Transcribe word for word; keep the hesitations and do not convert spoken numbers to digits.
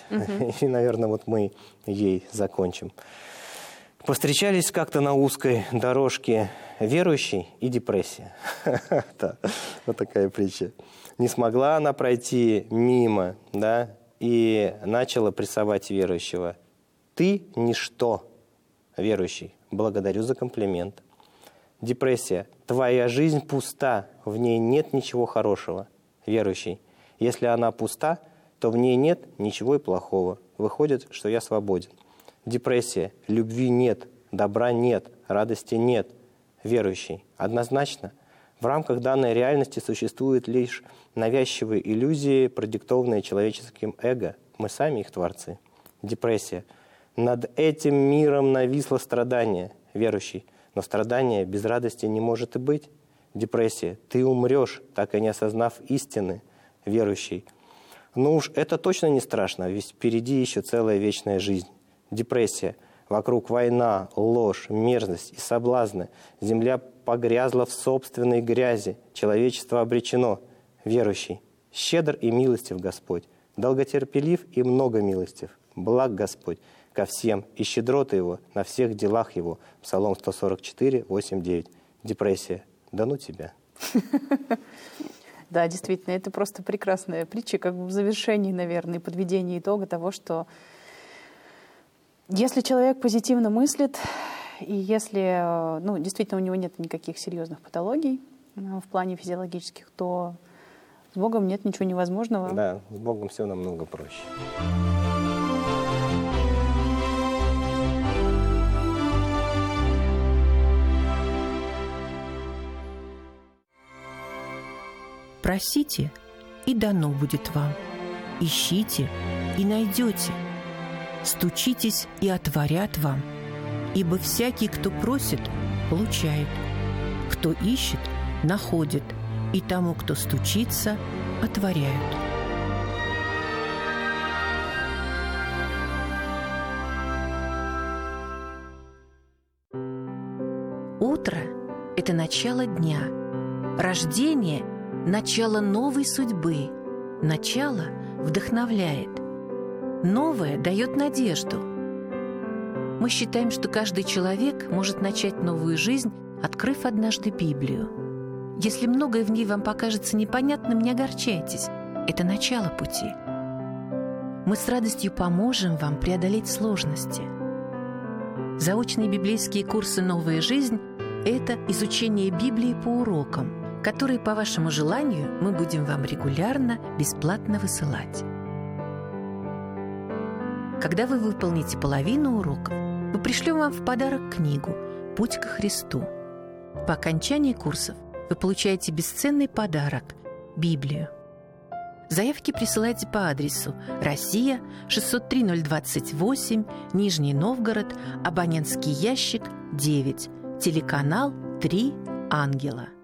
Угу. И, наверное, вот мы ей закончим. Повстречались как-то на узкой дорожке верующий и депрессия. Вот такая притча. Не смогла она пройти мимо, да, и начала прессовать верующего. Ты ничто, верующий. Благодарю за комплимент. Депрессия. Твоя жизнь пуста, в ней нет ничего хорошего, верующий. Если она пуста, то в ней нет ничего и плохого. Выходит, что я свободен. Депрессия. Любви нет, добра нет, радости нет, верующий. Однозначно. В рамках данной реальности существуют лишь навязчивые иллюзии, продиктованные человеческим эго. Мы сами их творцы. Депрессия. Над этим миром нависло страдание, верующий. Но страдание без радости не может и быть. Депрессия. Ты умрешь, так и не осознав истины, верующий. Ну уж это точно не страшно, ведь впереди еще целая вечная жизнь. Депрессия. Вокруг война, ложь, мерзость и соблазны. Земля погрязла в собственной грязи. Человечество обречено. Верующий. Щедр и милостив Господь. Долготерпелив и много милостив. Благ Господь ко всем, и щедрота Его на всех делах Его. Псалом сто сорок четыре, восемь, девять. Депрессия. Да ну тебя. Да, действительно, это просто прекрасная притча, как бы в завершении, наверное, подведении итога того, что если человек позитивно мыслит, и если, ну, действительно, у него нет никаких серьезных патологий в плане физиологических, то с Богом нет ничего невозможного. Да, с Богом все намного проще. Просите, и дано будет вам. Ищите, и найдете. Стучитесь, и отворят вам. Ибо всякий, кто просит, получает. Кто ищет, находит. И тому, кто стучится, отворяют. Утро – это начало дня. Рождение – начало новой судьбы. Начало вдохновляет. Новое дает надежду. Мы считаем, что каждый человек может начать новую жизнь, открыв однажды Библию. Если многое в ней вам покажется непонятным, не огорчайтесь. Это начало пути. Мы с радостью поможем вам преодолеть сложности. Заочные библейские курсы «Новая жизнь» – это изучение Библии по урокам, которые, по вашему желанию, мы будем вам регулярно, бесплатно высылать. Когда вы выполните половину уроков, мы пришлем вам в подарок книгу «Путь ко Христу». По окончании курсов вы получаете бесценный подарок – Библию. Заявки присылайте по адресу Россия, шестьсот три ноль двадцать восемь, Нижний Новгород, абонентский ящик девять, телеканал три Ангела.